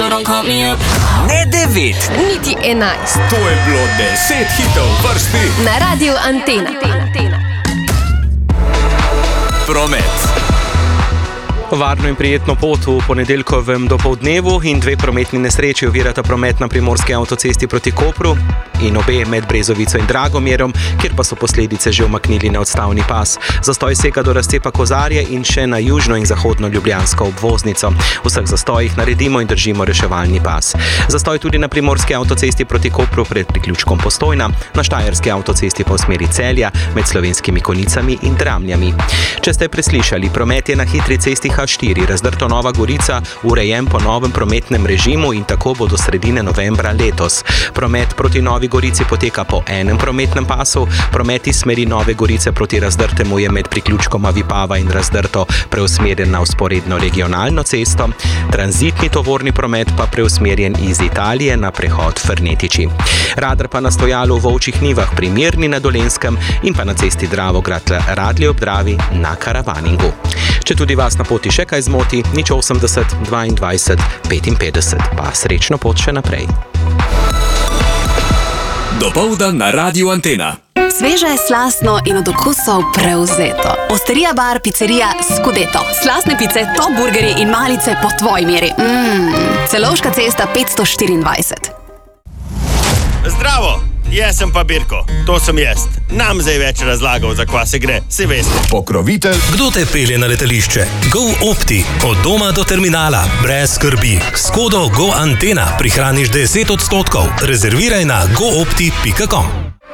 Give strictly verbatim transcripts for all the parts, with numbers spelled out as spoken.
Ne devet, niti enajst. to je bilo deset hitov vrsti Na Radiu Antena. Promet. Varno in prijetno pot v ponedeljkovem dopoldnevu in dve prometni nesreči ovirata promet na primorski avtocesti proti Kopru in obe med Brezovico in Dragomerom, kjer pa so posledice že umaknili na odstavni pas. Zastoj sega do razcepa Kozarje in še na južno in zahodno ljubljansko obvoznico. V vseh zastojih naredimo in držimo reševalni pas. Zastoj tudi na primorski avtocesti proti Kopru pred priključkom Postojna, na štajerski avtocesti pa v smeri Celja med Slovenskimi Konjicami in Dramljami. Če ste preslišali, promet je na hitri cesti H štiri, razdrto Nova Gorica, urejen po novem prometnem režimu in tako bo do sredine novembra letos. Promet proti Novi Gorici poteka po enem prometnem pasu, promet iz smeri Nove Gorice proti razdrtemu je med priključkoma Vipava in razdrto preusmerjen na vzporedno regionalno cesto, tranzitni tovorni promet pa preusmerjen iz Italije na prehod Fernetiči. Radar pa na stojalu v Volčjih Nivah pri Mirni na Dolenjskem in pa na cesti Dravograd-Radlje ob Dravi na Karavaningu. Če tudi vas na poti še kaj zmoti, nič osemdeset, dvaindvajset, petinpetdeset, pa srečno pot še naprej. Dopoldan na Radiu Antena. Sveže, slastno in od okusov prevzeto. Osterija bar, pizzerija Scudetto. Slastne pice, top burgerji in malice po tvoji meri. Mmm, Celovška cesta petsto štiriindvajset. Zdravo, jaz sem pa Birko, to sem jaz. Nam zdaj več razlagal, za kva se gre, si veste. Pokrovitelj. Kdo te pelje na letališče? GoOpti. Od doma do terminala. Brez skrbi. S kodo GoAntena prihraniš deset odstotkov. Rezerviraj na goopti pika com.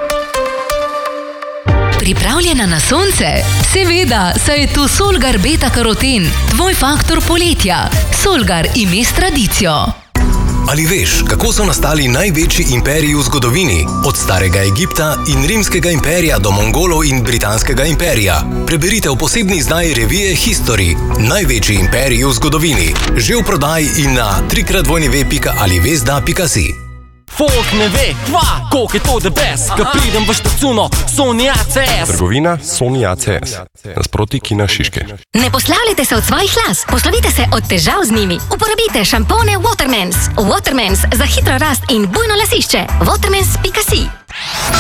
Pripravljena na sonce? Seveda, saj je tu Solgar Beta Karoten, tvoj faktor poletja. Solgar, ime s tradicijo. Ali veš, kako so nastali največji imperiji v zgodovini? Od starega Egipta in rimskega imperija do Mongolov in britanskega imperija. Preberite v posebni izdaji revije History. Največji imperiji v zgodovini. Že v prodaji in na trikrat dvojni pika alivezda pika si. Folk ne ve, kva, koliko je to the best. Ko pridem v štacuno, Sony A C S. Trgovina Sony A C S. Nasproti Kina Šiške. Ne poslavljajte se od svojih las, poslovite se od težav z njimi. Uporabite šampone Watermans. Watermans za hitro rast in bujno lasišče. Watermans pika si.